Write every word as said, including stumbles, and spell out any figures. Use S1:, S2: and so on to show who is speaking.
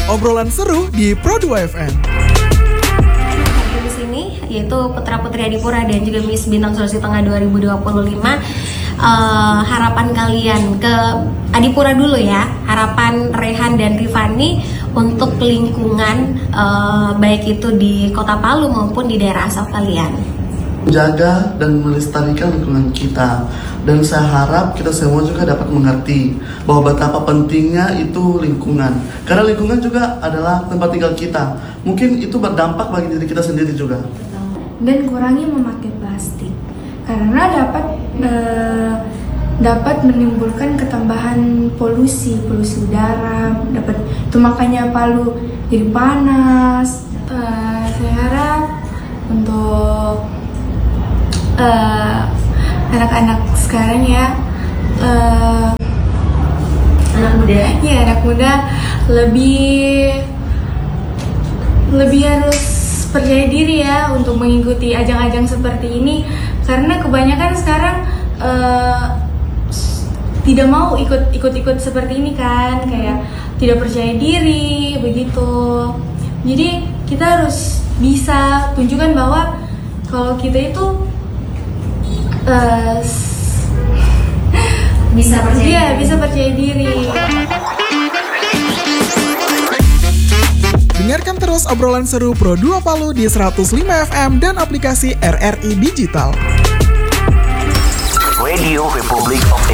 S1: obrolan seru di Pro dua F M.
S2: Di sini yaitu Putra Putri Adipura dan juga Miss Bintang Sulawesi Tengah dua ribu dua puluh lima. Uh, harapan kalian ke Adipura dulu ya, harapan Rehan dan Rifani untuk lingkungan uh, baik itu di Kota Palu maupun di daerah asal kalian.
S3: Menjaga dan melestarikan lingkungan kita, dan saya harap kita semua juga dapat mengerti bahwa betapa pentingnya itu lingkungan, karena lingkungan juga adalah tempat tinggal kita. Mungkin itu berdampak bagi diri kita sendiri juga.
S4: Dan kurangi memakai plastik karena dapat eh, dapat menimbulkan ketambahan polusi polusi udara, dapat itu makanya Palu jadi panas. Eh, saya harap untuk Uh, anak-anak sekarang ya, uh,
S2: anak muda,
S4: ya anak muda lebih lebih harus percaya diri ya untuk mengikuti ajang-ajang seperti ini, karena kebanyakan sekarang uh, tidak mau ikut-ikut-ikut seperti ini kan, kayak tidak percaya diri begitu. Jadi kita harus bisa tunjukkan bahwa kalau kita itu Uh,
S2: bisa percaya
S4: iya,
S2: diri.
S4: bisa percaya diri.
S1: Dengarkan terus obrolan seru Pro dua Palu di seratus lima F M dan aplikasi R R I Digital.
S5: Radio Republik